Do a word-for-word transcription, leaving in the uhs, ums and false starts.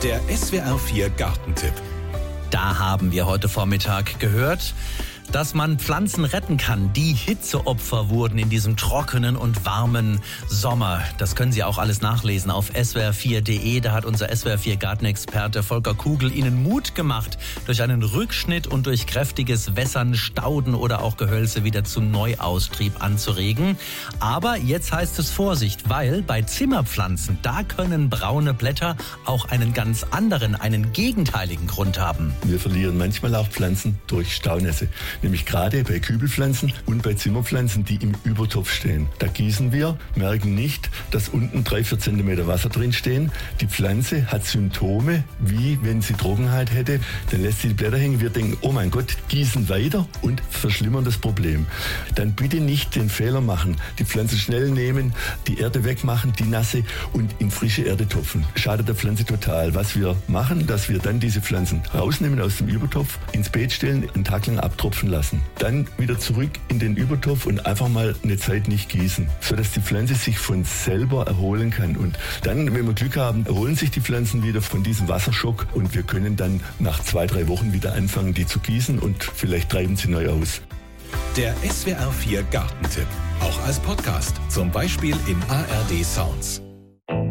Der S W R vier Gartentipp. Da haben wir heute Vormittag gehört, dass man Pflanzen retten kann, die Hitzeopfer wurden in diesem trockenen und warmen Sommer. Das können Sie auch alles nachlesen auf S W R vier Punkt de. Da hat unser S W R vier Gartenexperte Volker Kugel Ihnen Mut gemacht, durch einen Rückschnitt und durch kräftiges Wässern Stauden oder auch Gehölze wieder zum Neuaustrieb anzuregen. Aber jetzt heißt es Vorsicht, weil bei Zimmerpflanzen, da können braune Blätter auch einen ganz anderen, einen gegenteiligen Grund haben. Wir verlieren manchmal auch Pflanzen durch Staunässe. Nämlich gerade bei Kübelpflanzen und bei Zimmerpflanzen, die im Übertopf stehen. Da gießen wir, merken nicht, dass unten drei, vier Zentimeter Wasser drin stehen. Die Pflanze hat Symptome, wie wenn sie Trockenheit hätte. Dann lässt sie die Blätter hängen. Wir denken, oh mein Gott, gießen weiter und verschlimmern das Problem. Dann bitte nicht den Fehler machen. Die Pflanze schnell nehmen, die Erde wegmachen, die nasse und in frische Erde topfen. Schadet der Pflanze total. Was wir machen, dass wir dann diese Pflanzen rausnehmen aus dem Übertopf, ins Beet stellen, einen Tag lang abtropfen lassen. Dann wieder zurück in den Übertopf und einfach mal eine Zeit nicht gießen, sodass die Pflanze sich von selber erholen kann. Und dann, wenn wir Glück haben, erholen sich die Pflanzen wieder von diesem Wasserschock und wir können dann nach zwei, drei Wochen wieder anfangen, die zu gießen und vielleicht treiben sie neu aus. Der S W R vier Gartentipp. Auch als Podcast. Zum Beispiel in A R D Sounds.